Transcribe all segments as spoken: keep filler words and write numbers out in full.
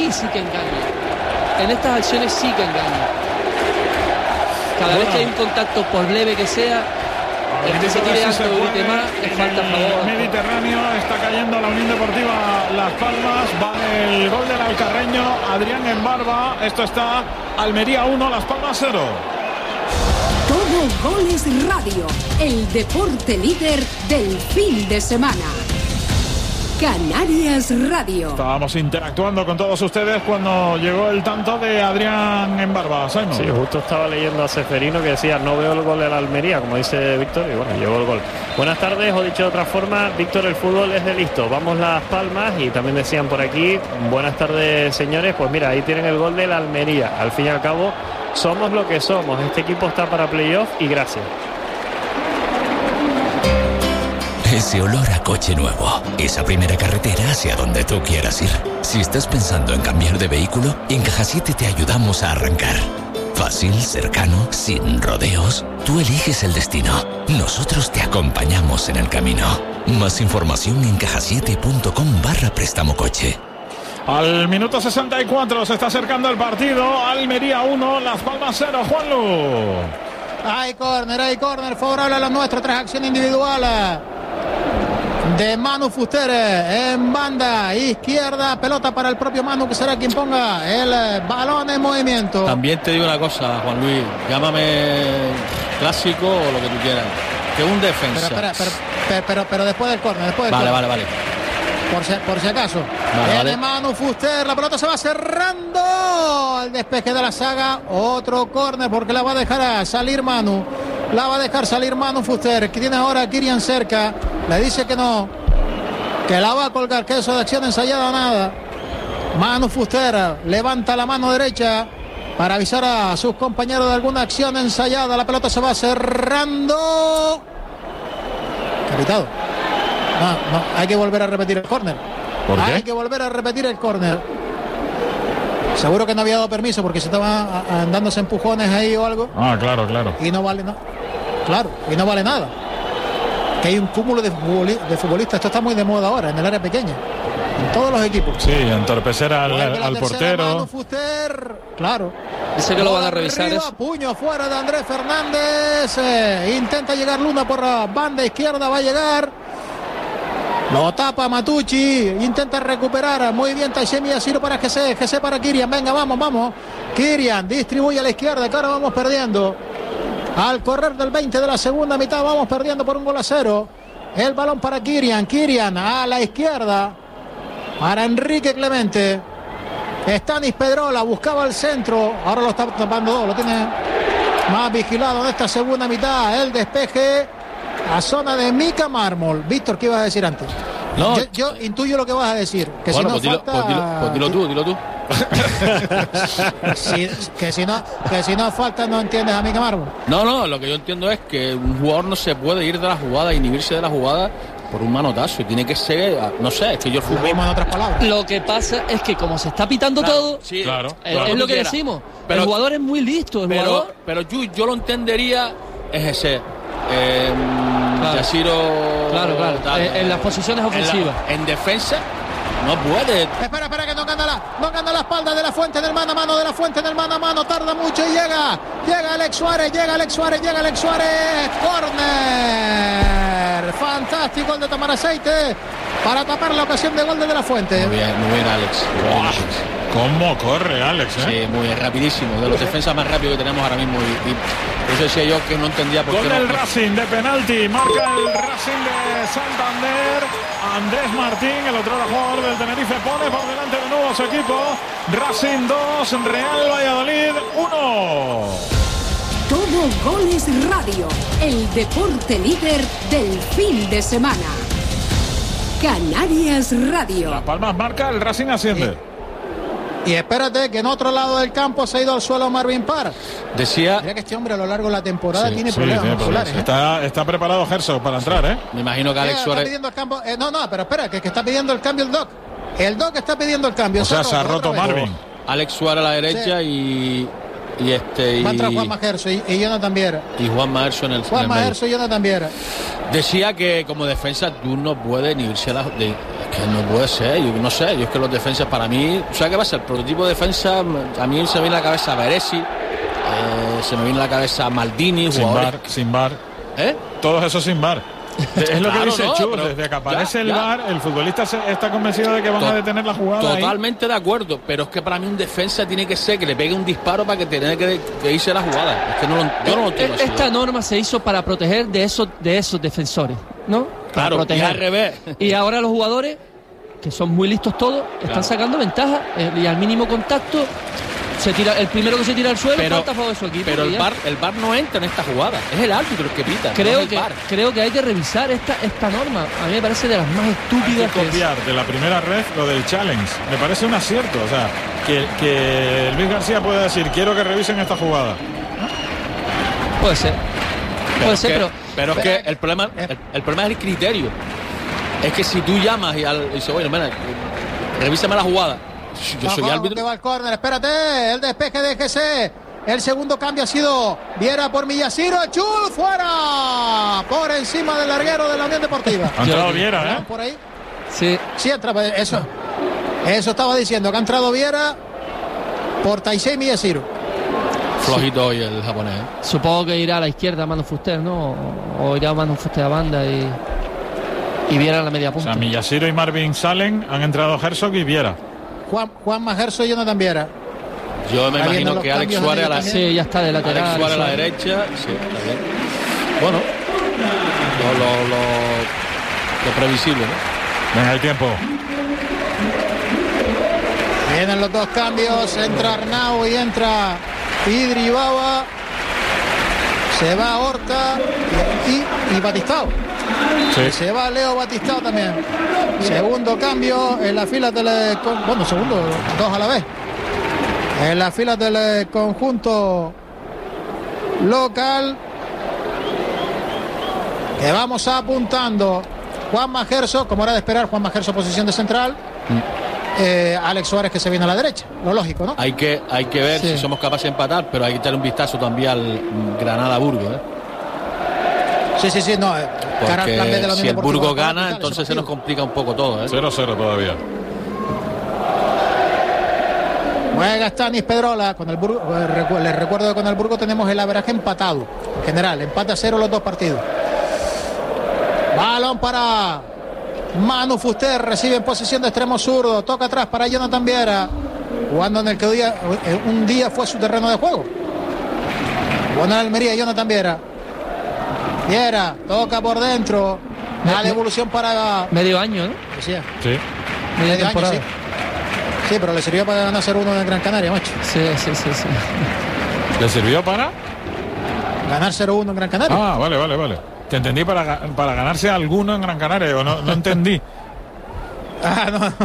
ahí sí que engaña. En estas acciones sí que engaña. Cada bueno. vez que hay un contacto, por leve que sea, el que se tire alto y grite más, es falta a favor. Mediterráneo está cayendo la Unión Deportiva Las Palmas. Va el gol del alcarreño Adrián Embarba. Esto está Almería uno, Las Palmas cero. Todo Goles Radio, el deporte líder del fin de semana. Canarias Radio. Estábamos interactuando con todos ustedes cuando llegó el tanto de Adrián Embarba. Simon. Sí, justo estaba leyendo a Ceferino que decía no veo el gol de la Almería, como dice Víctor, y bueno, llegó el gol. Buenas tardes, o dicho de otra forma, Víctor, el fútbol es de listo. Vamos Las Palmas, y también decían por aquí, buenas tardes señores, pues mira, ahí tienen el gol de la Almería. Al fin y al cabo, somos lo que somos. Este equipo está para playoff y gracias. Ese olor a coche nuevo, esa primera carretera hacia donde tú quieras ir. Si estás pensando en cambiar de vehículo, en Caja siete te ayudamos a arrancar. Fácil, cercano, sin rodeos. Tú eliges el destino. Nosotros te acompañamos en el camino. Más información en cajasiete punto com barra préstamo coche. Al minuto sesenta y cuatro se está acercando el partido. Almería uno, Las Palmas cero. Juanlu. Hay córner, hay córner favorable a los nuestros. Tres acciones individuales de Manu Fuster en banda izquierda, pelota para el propio Manu, que será quien ponga el balón en movimiento. También te digo una cosa, Juan Luis, llámame clásico o lo que tú quieras, que un defensa. Pero, espera, pero, pero, pero, pero después del córner, después del Vale, córner. vale, vale. Por si, por si acaso. Vale, Viene vale. Manu Fuster, la pelota se va cerrando. El despeje de la saga, otro córner porque la va a dejar salir Manu. La va a dejar salir Manu Fuster, que tiene ahora a Kirian cerca. Le dice que no, que la va a colgar, que eso de acción ensayada nada. Manu Fuster levanta la mano derecha para avisar a sus compañeros de alguna acción ensayada. La pelota se va cerrando. Capitado. No, no, hay que volver a repetir el córner. ¿Por qué? Hay que volver a repetir el córner. Seguro que no había dado permiso porque se estaba dándose empujones ahí o algo. Ah, claro, claro. Y no vale nada. Claro, y no vale nada. Que hay un cúmulo de, futboli de futbolistas. Esto está muy de moda ahora, en el área pequeña. En todos los equipos. Sí, entorpecer al, al portero. Manu Fuster, claro. Dice que lo van a revisar Arriba, eso. Puño fuera de Andrés Fernández. Eh, intenta llegar Luna por la banda izquierda. Va a llegar. Lo tapa Matucci. Intenta recuperar. Muy bien Taishemi Yasiro para G C. G C para Kirian. Venga, vamos, vamos. Kirian distribuye a la izquierda. Que ahora vamos perdiendo. Al correr del veinte de la segunda mitad vamos perdiendo por un gol a cero. El balón para Kirian. Kirian a la izquierda. Para Enrique Clemente. Stanis Pedrola buscaba el centro. Ahora lo está tapando dos. Lo tiene más vigilado en esta segunda mitad. El despeje a zona de Mica Mármol. Víctor, ¿qué ibas a decir antes? No, yo, yo intuyo lo que vas a decir. Que bueno, si no pues, dilo, falta... pues, dilo, pues dilo tú, dilo tú. si, que, si no, que si no falta no entiendes a Mica Mármol. No, no, lo que yo entiendo es que un jugador no se puede ir de la jugada, inhibirse de la jugada por un manotazo. Y tiene que ser, no sé, es que yo el fútbol... En otras palabras. Lo que pasa es que como se está pitando Claro, todo, sí, claro, es, claro. es lo que Quiera. decimos. Pero- el jugador es muy listo, el Pero, jugador. pero yo, yo lo entendería, es ese... Eh, Claro. Yasiro... Claro, claro. tal, En- en las posiciones en la- ofensivas. En, defensa, no puede... Espera, espera, que no gana la, no gana la espalda de la Fuente del mano a mano, de la Fuente del mano a mano, tarda mucho y llega, llega Alex Suárez, llega Alex Suárez, llega Alex Suárez, córner, fantástico el de tomar aceite para tapar la ocasión de gol de, de la Fuente. Muy bien, muy bien, Alex. Muy bien, Alex. ¿Cómo corre Alex? ¿eh? Sí, muy bien, rapidísimo, de los defensas más rápidos que tenemos ahora mismo. Y, y por eso decía yo que no entendía por Gol qué del no... Racing de penalti. Marca el Racing de Santander. Andrés Martín, el otro jugador del Tenerife, pone por delante de nuevo a su equipo. Racing dos, Real Valladolid uno. Todo Goles Radio, el deporte líder del fin de semana. Canarias Radio. Las Palmas marca, el Racing asciende. Y espérate que en otro lado del campo se ha ido al suelo Marvin Parr. Decía, Mira que este hombre a lo largo de la temporada Sí, tiene Sí, problemas tiene musculares. problemas. Está, está preparado Herzog para entrar, ¿eh? me imagino que ¿eh? Alex Está Suárez... pidiendo el campo. Eh, no, no, pero espera, que, que está pidiendo el cambio el Doc. El Doc está pidiendo el cambio. O sea, Se se ha otra roto vez. Marvin. Alex Suárez a la derecha y... Y este... Va a Y, entrar Juan Majerso y, y Jonathan Viera. y Juan Maerso en el, en Juan el medio. Majerso y Jonathan Viera. Decía que como defensa tú no puedes inhibirse a la... De, es Que no puede ser, yo no sé, yo es que los defensas para mí, o sea, ¿qué pasa? El prototipo de defensa, a mí se me viene a la cabeza Beresi, eh, se me viene a la cabeza Maldini, sin jugadores. bar, sin bar. ¿Eh? Todos esos sin bar. Es lo Claro, que dice no, Chus, pero desde que aparece ya, el ya. bar, el futbolista se, está convencido de que van To- a detener la jugada. Totalmente de acuerdo, pero es que para mí un defensa tiene que ser que le pegue un disparo para que tenga que, que irse la jugada. Es que no lo, yo no lo entiendo así, Esta ¿eh? norma se hizo para proteger de esos, de esos defensores, ¿no? Para Claro, proteger. y al revés. Y ahora los jugadores, que son muy listos todos, están Claro. sacando ventaja eh, y al mínimo contacto se tira, el primero que se tira al suelo Pero, falta a favor de su equipo. pero y el ya. var, el bar no entra en esta jugada, es el árbitro el que pita. creo no es el que VAR. creo que hay que revisar esta esta norma. A mí me parece de las más Hay estúpidas que que es. copiar de la primera red lo del challenge. Me parece un acierto. O sea, que, que Luis García puede decir, quiero que revisen esta jugada. Puede ser. Pero Puede es ser, que, pero pero es que el problema, el, el problema es el criterio. Es que si tú llamas y, al, y dices, bueno, mira, revísame la jugada. Yo soy Ojo, árbitro. que va al córner, espérate, el despeje de G C. El segundo cambio ha sido Viera por Millaciro, Chul fuera, por encima del larguero de la Unión Deportiva. Ha entrado Viera, ¿eh? Por ahí. sí. Sí, entra, eso. Eso estaba diciendo, que ha entrado Viera por Taisei Millaciro. Flojito hoy el japonés. ¿eh? Supongo que irá a la izquierda Manu Fuster, ¿no? O, o irá Manu Fuster a banda y y Viera a la media O punta. sea, Millaciro y Marvin salen, han entrado Herzog y Viera. Juan, Juan Majerso y Jonathan Viera. Yo me Está viendo imagino los que Alex cambios Suárez a en la, el Sí, ya está de lateral. Alex Suárez a la Suárez. derecha. Sí, está bien. Bueno, lo, lo, lo, lo previsible, ¿no? Venga, hay tiempo. Vienen los dos cambios, entra Arnau y entra Idribaba. Se va Horta y, y Batistao. Sí. Se va Leo Batistao también. Segundo cambio en las filas del eh, con- bueno, segundo, dos a la vez. En las filas del eh, conjunto local. Que vamos apuntando. Juan Majerso, como era de esperar, Juan Majerso posición de central. Eh, Alex Suárez que se viene a la derecha, lo lógico, ¿no? Hay que, hay que ver Sí. si somos capaces de empatar, pero hay que echarle un vistazo también al Granada-Burgos, ¿eh? Sí, sí, sí, no. eh, cara al plan B de la Porque Unión si el Deportiva Burgos Las Palmas, gana, vital, entonces ese se nos partido. complica un poco todo, ¿eh? cero cero todavía. Juega Stanis Pedrola con el Burgo. eh, recu- Les recuerdo que con el Burgo tenemos el averaje empatado. En general, empate a cero los dos partidos. Balón para Manu Fuster, recibe en posición de extremo zurdo. Toca atrás para Jonathan Viera. Jugando en el que un día, un día fue su terreno de juego. Jugando en Almería, Jonathan Viera. Viera, toca por dentro. La devolución para. Medio año, ¿no? Decía, Sí. Media medio año, temporada. sí. Sí, pero le sirvió para ganar cero uno en Gran Canaria, macho. Sí, sí, sí, sí. ¿Le sirvió para? Ganar cero uno en Gran Canaria. Ah, vale, vale, vale. Te entendí para, ga- para ganarse alguno en Gran Canaria, o no, no entendí. Ah, no, no.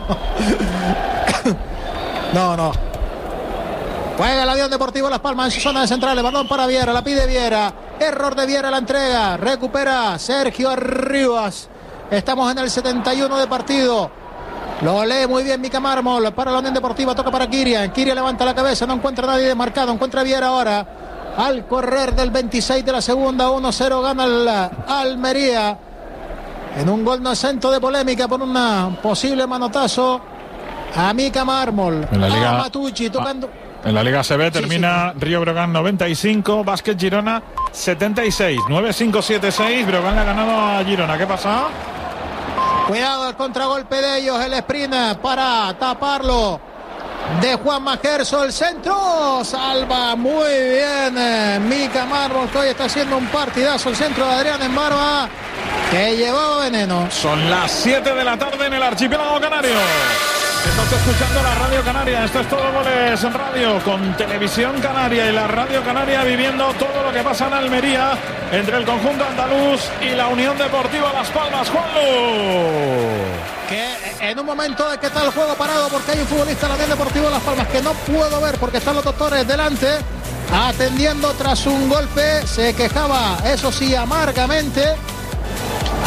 No, no. Juega el Avión Deportivo Las Palmas en su zona de centrales. Balón para Viera, la pide Viera. Error de Viera, la entrega. Recupera Sergio Arribas. Estamos en el setenta y uno de partido. Lo lee muy bien Mica Mármol. Para la Unión Deportiva, toca para Kirian. Kirian levanta la cabeza, no encuentra nadie desmarcado. Encuentra a Viera ahora. Al correr del veintiséis de la segunda, uno cero gana el Almería. En un gol no exento de polémica por un posible manotazo a Mica Mármol. En la Liga- A Matucci tocando. En la Liga A C B Sí, termina Río Breogán noventa y cinco, Básquet Girona setenta y seis, nueve cinco siete seis. Breogán le ha ganado a Girona. ¿Qué pasa? Cuidado el contragolpe de ellos, el sprint para taparlo de Juan Majerso, el centro, salva muy bien eh, Mica Mármol, que hoy está haciendo un partidazo, el centro de Adrián Embarba, que llevaba veneno. Son las siete de la tarde en el archipiélago canario. Estás escuchando la Radio Canaria. Esto es Todo Goles en Radio, con Televisión Canaria y la Radio Canaria, viviendo todo lo que pasa en Almería entre el conjunto andaluz y la Unión Deportiva Las Palmas. Juanlu. Que en un momento de que está el juego parado porque hay un futbolista de la Unión Deportiva Las Palmas que no puedo ver porque están los doctores delante atendiendo tras un golpe, se quejaba, eso sí, amargamente.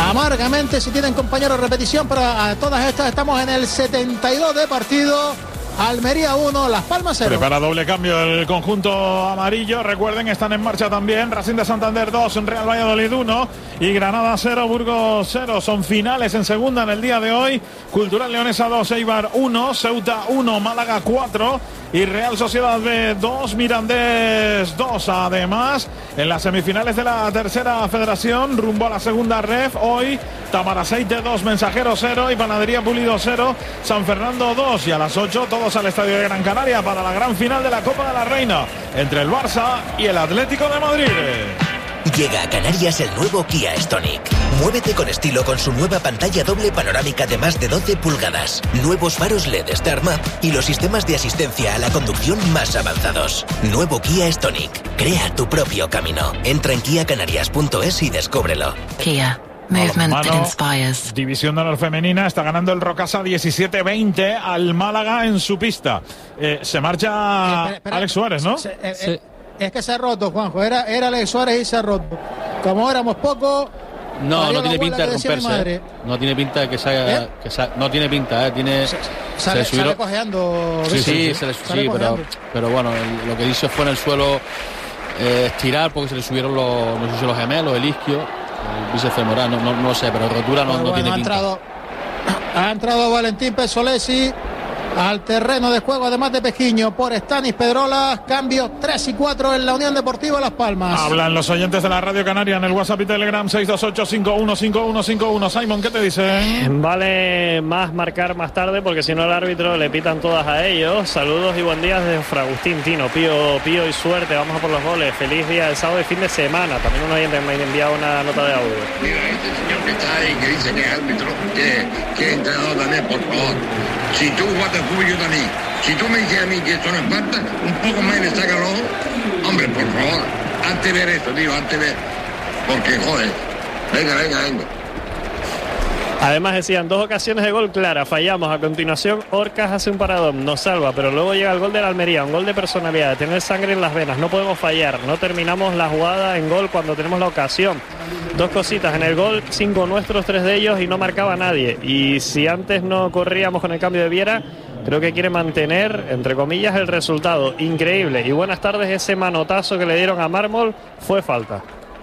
Amargamente, si tienen compañeros, repetición para todas estas. Estamos en el setenta y dos de partido. Almería uno, Las Palmas cero. Prepara doble cambio el conjunto amarillo. Recuerden, están en marcha también Racing de Santander dos, Real Valladolid uno y Granada cero, Burgos cero. Son finales en segunda en el día de hoy. Cultural Leonesa dos, Eibar uno, Ceuta uno, Málaga cuatro y Real Sociedad B dos, Mirandés dos. Además, en las semifinales de la tercera federación, rumbo a la segunda ref, hoy Tamaraceite dos, Mensajero cero y Panadería Pulido cero, San Fernando dos. Y a las ocho todos al Estadio de Gran Canaria para la gran final de la Copa de la Reina entre el Barça y el Atlético de Madrid. Llega a Canarias el nuevo Kia Stonic. Muévete con estilo con su nueva pantalla doble panorámica de más de doce pulgadas, nuevos faros L E D Start Map y los sistemas de asistencia a la conducción más avanzados. Nuevo Kia Stonic. Crea tu propio camino. Entra en kia canarias punto es y descúbrelo. Kia. Movement that inspires. División de honor femenina, está ganando el Rocasa diecisiete veinte al Málaga en su pista. Eh, se marcha Eh, espera, espera. Alex Suárez, ¿no? Se- eh, Sí. eh, Es que se ha roto, Juanjo. Era, era Alex Suárez y se ha roto. Como éramos pocos. No, valió no la tiene abuela pinta de que decía mi romperse. madre. ¿eh? No tiene pinta de que se haya. ¿Eh? Que se- no tiene pinta, ¿eh? Tiene. Se- se Sale, le subieron- sale cojeando. Sí, Víctor. sí, se le- Sale sí, pero, cojeando. pero bueno, el- lo que hizo fue en el suelo eh, estirar porque se le subieron los, no sé si los gemelos, el isquio, el bíceps femoral, no, no, no lo sé, pero rotura no, Pero no bueno, tiene ha pinta. entrado, ha entrado Valentín Pesolesi al terreno de juego, además de Pejiño, por Stanis Pedrola. Cambio tres y cuatro en la Unión Deportiva Las Palmas. Hablan los oyentes de la Radio Canaria en el WhatsApp y Telegram seis dos ocho, cinco uno cinco uno cinco uno. Simon, ¿qué te dicen? Vale más marcar más tarde porque si no el árbitro le pitan todas a ellos. Saludos y buen día desde Fragustín Tino. Pío, Pío y suerte, vamos a por los goles. Feliz día de sábado y fin de semana. También un oyente me ha enviado una nota de audio. Mira, este señor que está ahí, que dice que es árbitro, que, que es entrenador también, por favor. Si tú jugaste fútbol, yo también. Si tú me dices a mí que esto no es falta, un poco más y me saca el ojo. Hombre, por favor, antes ver esto, tío, antes ver. Porque, joder. Venga, venga, venga. Además decían dos ocasiones de gol claras, fallamos. A continuación Orcas hace un paradón, nos salva, pero luego llega el gol de la Almería, un gol de personalidad, de tener sangre en las venas. No podemos fallar, no terminamos la jugada en gol cuando tenemos la ocasión. Dos cositas, en el gol cinco nuestros, tres de ellos y no marcaba nadie. Y si antes no corríamos con el cambio de Viera, creo que quiere mantener, entre comillas, el resultado. Increíble. Y buenas tardes, ese manotazo que le dieron a Mármol fue falta.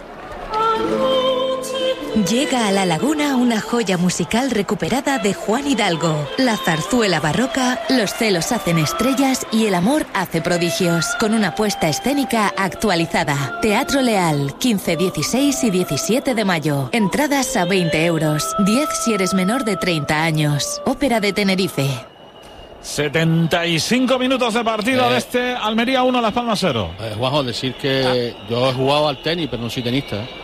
Llega a La Laguna una joya musical recuperada de Juan Hidalgo. La zarzuela barroca, los celos hacen estrellas y el amor hace prodigios. Con una puesta escénica actualizada. Teatro Leal, quince, dieciséis y diecisiete de mayo. Entradas a veinte euros. diez si eres menor de treinta años. Ópera de Tenerife. setenta y cinco minutos de partido Eh. de este Almería uno, Las Palmas cero. Eh, Juanjo, decir que yo he jugado al tenis, pero no soy tenista. ¿eh?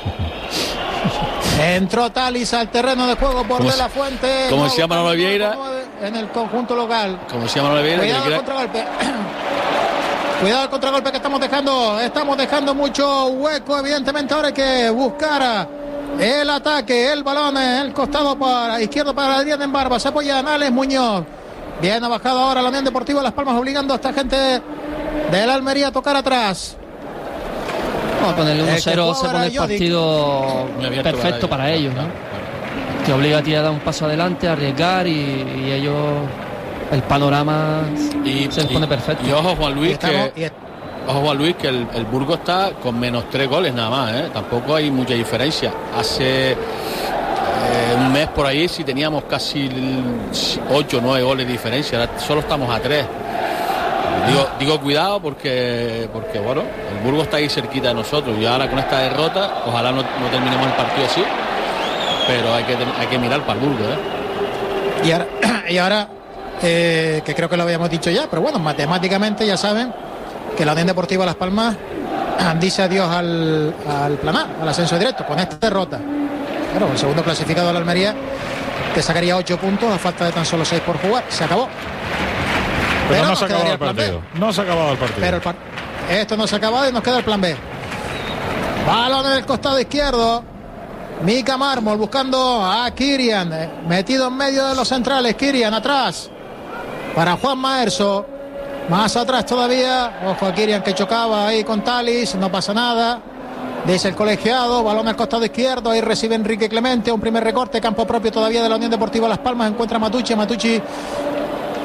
Entró Talis al terreno de juego por ¿Cómo De se- La Fuente. cómo No, se llama Manuel Vieira? En el conjunto local. Como se llama la Vieira, que Cuidado le el quiera- contragolpe. Cuidado el contragolpe que estamos dejando. Estamos dejando mucho hueco. Evidentemente ahora hay que buscar el ataque. El balón en el costado para izquierdo para Adrián en Barba. Se apoya en Alex Muñoz. Bien ha bajado ahora la Unión Deportiva Las Palmas, obligando a esta gente de la Almería a tocar atrás. Vamos a ponerle El uno que cero, jugaba se pone era el Jovic. partido Muy abierto perfecto para ellos, ¿no? Que obliga a ti a dar un paso adelante, a arriesgar y, y ellos, el panorama Y, se les pone y- perfecto. y ojo, Juan Y Luis, estamos- que, y- ojo, Juan Luis, que el, el Burgos está con menos tres goles nada más, ¿eh? Tampoco hay mucha diferencia. Hace eh, un mes por ahí sí teníamos casi ocho o nueve goles de diferencia, ahora solo estamos a tres. Digo, digo cuidado porque, porque bueno, el Burgos está ahí cerquita de nosotros y ahora con esta derrota, ojalá no, no terminemos el partido así, pero hay que, ten- hay que mirar para el Burgos, ¿eh? Y ahora, y ahora eh, que creo que lo habíamos dicho ya, pero bueno, matemáticamente ya saben que la Unión Deportiva Las Palmas dice adiós al, al plan A, al ascenso directo, con esta derrota. Claro, el segundo clasificado de la Almería, que sacaría ocho puntos a falta de tan solo seis por jugar. Se acabó. Pero, no nos se ha acabado quedaría el plan B. partido. No se ha acabado el partido. Pero el par- esto no se ha acabado y nos queda el plan B. Balón en el costado izquierdo. Mika Mármol buscando a Kirian. eh, Metido en medio de los centrales. Kirian atrás. Para Juan Maerso. Más atrás todavía. Ojo a Kirian que chocaba ahí con Talis. No pasa nada. Dice el colegiado. Balón al costado izquierdo. Ahí recibe Enrique Clemente. Un primer recorte. Campo propio todavía de la Unión Deportiva Las Palmas. Encuentra a Matucci. Matucci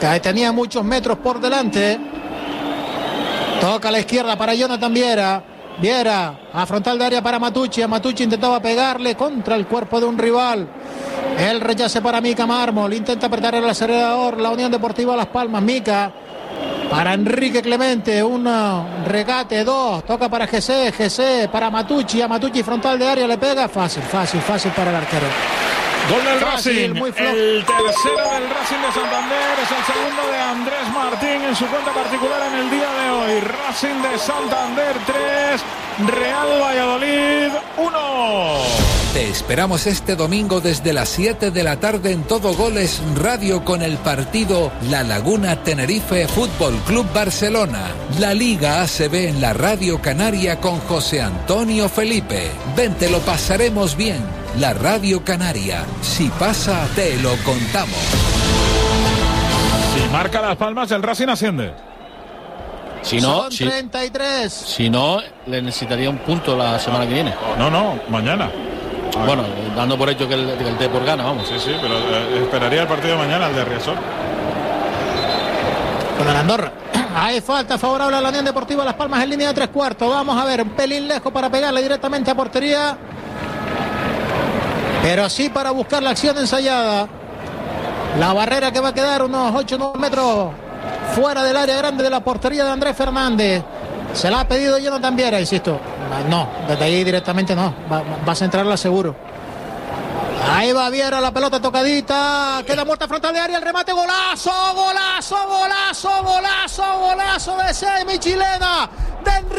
tenía muchos metros por delante. Toca a la izquierda para Jonathan Viera. Viera a frontal de área para Matucci. A Matucci intentaba pegarle contra el cuerpo de un rival. El rechace para Mica Mármol. Intenta apretar el acelerador la Unión Deportiva Las Palmas. Mica para Enrique Clemente. Un regate, dos. Toca para G C. G C para Matucci. A Matucci frontal de área le pega. Fácil, fácil, fácil para el arquero. Gol del Fácil, Racing, muy flojo. el tercero del Racing de Santander, es el segundo de Andrés Martín en su cuenta particular en el día de hoy. Racing de Santander tres, Real Valladolid uno. Te esperamos este domingo desde las siete de la tarde en Todo Goles Radio con el partido La Laguna Tenerife Fútbol Club Barcelona. La Liga A C B en la Radio Canaria con José Antonio Felipe. Ven, te lo pasaremos bien. La Radio Canaria. Si pasa, te lo contamos. Si marca Las Palmas, el Racing asciende. Si no, Son si, treinta y tres. si no, le necesitaría un punto la semana que viene. No, no, mañana. Bueno, dando por hecho que el, que el Depor gana, vamos. Sí, sí, pero eh, esperaría el partido de mañana, el de Riazor. Con el Andorra. Hay falta favorable a la Unión Deportiva Las Palmas en línea de tres cuartos. Vamos a ver, un pelín lejos para pegarle directamente a portería. Pero sí para buscar la acción ensayada. La barrera que va a quedar unos ocho o nueve metros fuera del área grande de la portería de Andrés Fernández. Se la ha pedido Jonathan Viera, insisto. No, desde ahí directamente no. Va, va a centrarla seguro. Ahí va Viera, la pelota tocadita. Queda muerta frontal de área, el remate, golazo, golazo, golazo, golazo, golazo de semi chilena de Enrique